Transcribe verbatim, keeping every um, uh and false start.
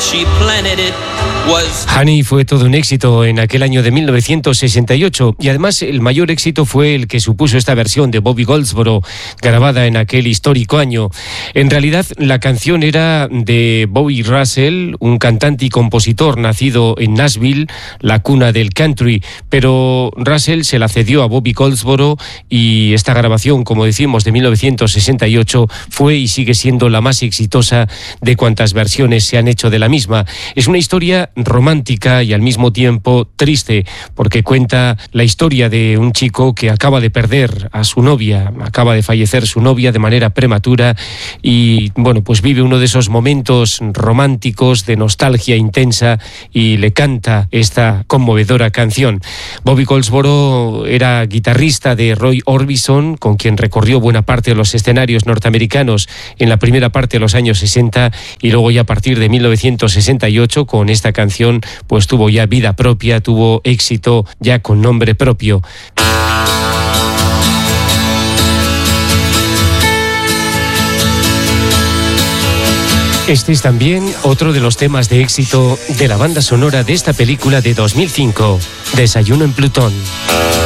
Honey fue todo un éxito en aquel año de mil novecientos sesenta y ocho y además el mayor éxito fue el que supuso esta versión de Bobby Goldsboro grabada en aquel histórico año. En realidad la canción era de Bobby Russell, un cantante y compositor nacido en Nashville, la cuna del country, pero Russell se la cedió a Bobby Goldsboro y esta grabación, como decimos, de mil novecientos sesenta y ocho fue y sigue siendo la más exitosa de cuantas versiones se han hecho de la misma. Es una historia romántica y al mismo tiempo triste, porque cuenta la historia de un chico que acaba de perder a su novia, acaba de fallecer su novia de manera prematura y, bueno, pues vive uno de esos momentos románticos de nostalgia intensa y le canta esta conmovedora canción. Bobby Goldsboro era guitarrista de Roy Orbison, con quien recorrió buena parte de los escenarios norteamericanos en la primera parte de los años sesenta y luego ya a partir de mil novecientos sesenta y ocho con esta canción pues tuvo ya vida propia, tuvo éxito ya con nombre propio. Este es también otro de los temas de éxito de la banda sonora de esta película de dos mil cinco, Desayuno en Plutón.